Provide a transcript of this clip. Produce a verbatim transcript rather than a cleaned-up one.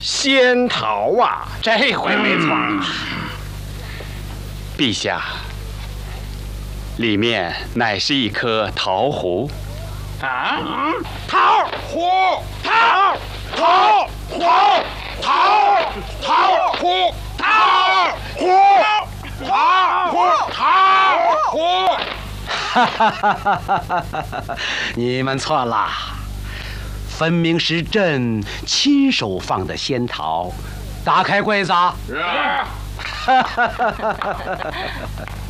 仙桃啊， 这回没错了。 陛下，里面乃是一颗桃核。 啊？桃核，桃桃桃桃桃核，桃核，桃核，桃核。 哈哈哈哈哈哈！你们错了，分明是朕亲手放的仙桃。打开柜子。 是。 哈哈哈哈哈哈！